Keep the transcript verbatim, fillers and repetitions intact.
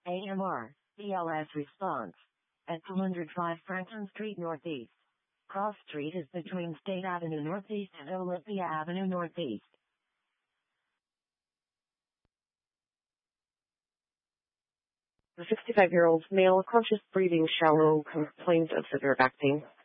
A M R, B L S response. At two oh five Franklin Street Northeast. Cross Street is between State Avenue Northeast and Olympia Avenue Northeast. The sixty-five-year-old male, conscious breathing shallow, complains of severe back pain.